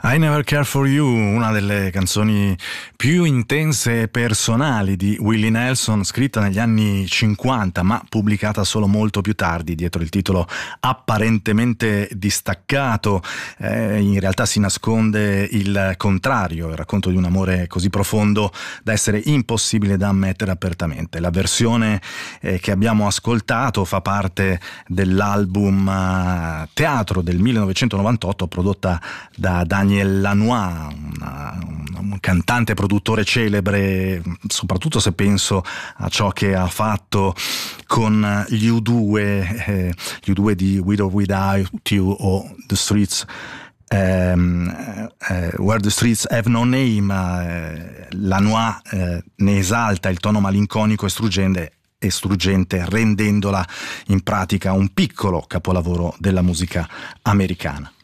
I Never Care For You, una delle canzoni più intense e personali di Willie Nelson, scritta negli anni 50 ma pubblicata solo molto più tardi dietro il titolo apparentemente distaccato. In realtà si nasconde il contrario, il racconto di un amore così profondo da essere impossibile da ammettere apertamente. La versione che abbiamo ascoltato fa parte dell'album Teatro del 1998, prodotta da Daniel Lanois, un cantante produttore celebre, soprattutto se penso a ciò che ha fatto con gli U2 di With or Without You o The Streets Where the Streets Have No Name. Lanois ne esalta il tono malinconico e struggente, rendendola in pratica un piccolo capolavoro della musica americana.